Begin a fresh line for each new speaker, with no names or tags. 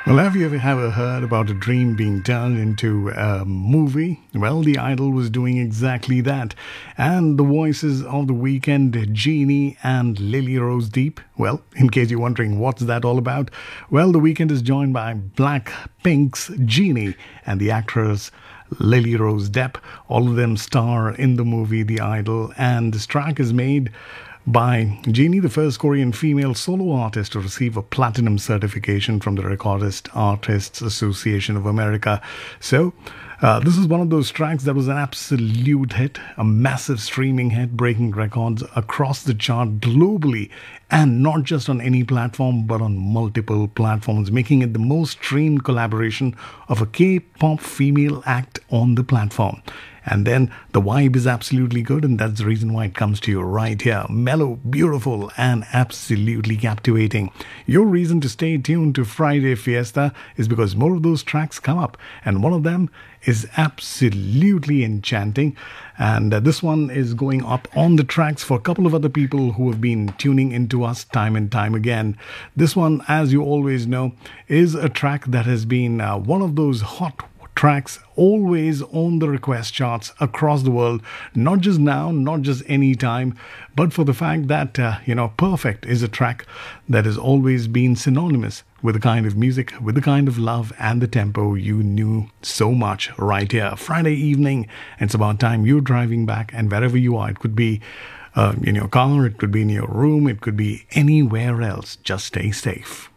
Well, have you ever heard about a dream being turned into a movie? Well, The Idol was doing exactly that. And the voices of The Weeknd, Genie and Lily Rose Deep. Well, in case you're wondering what's that all about, well, The Weeknd is joined by Blackpink's Genie and the actress Lily Rose Depp. All of them star in the movie The Idol, and this track is made by Genie, the first Korean female solo artist to receive a platinum certification from the Recordist Artists Association of America. So, this is one of those tracks that was an absolute hit, a massive streaming hit, breaking records across the chart globally, and not just on any platform, but on multiple platforms, making it the most streamed collaboration of a K-pop female act on the platform. And then the vibe is absolutely good, and that's the reason why it comes to you right here. Mellow, beautiful, and absolutely captivating. Your reason to stay tuned to Friday Fiesta is because more of those tracks come up, and one of them is absolutely enchanting. And this one is going up on the tracks for a couple of other people who have been tuning into us time and time again. This one, as you always know, is a track that has been one of those hot tracks always on the request charts across the world, not just now, not just any time, but for the fact that, Perfect is a track that has always been synonymous with the kind of music, with the kind of love and the tempo you knew so much right here. Friday evening, it's about time you're driving back, and wherever you are, it could be in your car, it could be in your room, it could be anywhere else. Just stay safe.